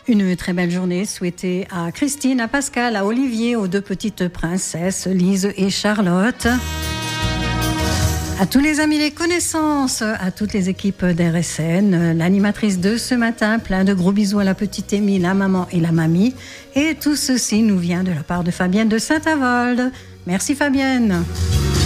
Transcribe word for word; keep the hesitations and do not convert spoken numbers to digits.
Une très belle journée souhaitée à Christine, à Pascal, à Olivier, aux deux petites princesses, Lise et Charlotte. À tous les amis, les connaissances, à toutes les équipes d'R S N, l'animatrice de ce matin, plein de gros bisous à la petite Émile, la maman et la mamie. Et tout ceci nous vient de la part de Fabienne de Saint-Avold. Merci Fabienne.